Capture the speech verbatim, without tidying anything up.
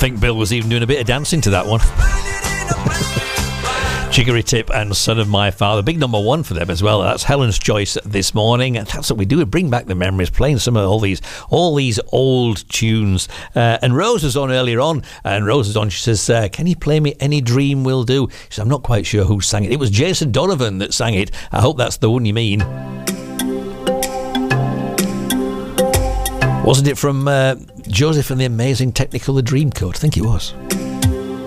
think Bill was even doing a bit of dancing to that one. Jiggery Tip and Son of My Father, big number one for them as well. That's Helen's choice this morning, and that's what we do. We bring back the memories, playing some of all these all these old tunes. Uh, and Rose was on earlier on, and Rose is on. She says, uh, "Can you play me Any Dream Will Do?" She says, "I'm not quite sure who sang it. It was Jason Donovan that sang it. I hope that's the one you mean." Wasn't it from uh, Joseph and the Amazing Technicolor Dreamcoat? I think it was.